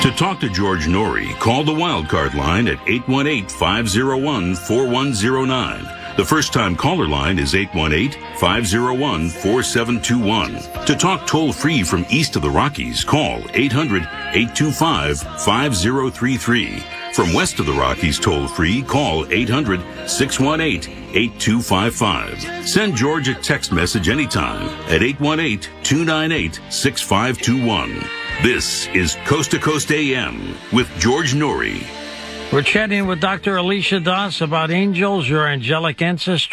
To talk to George Norrie, call the Wildcard line at 818-501-4109. The first-time caller line is 818-501-4721. To talk toll-free from east of the Rockies, call 800-825-5033. From west of the Rockies toll-free, call 800-618-8255. Send George a text message anytime at 818-298-6521. This is Coast to Coast AM with George Norrie. We're chatting with Dr. Alicia Das about angels, your angelic ancestry.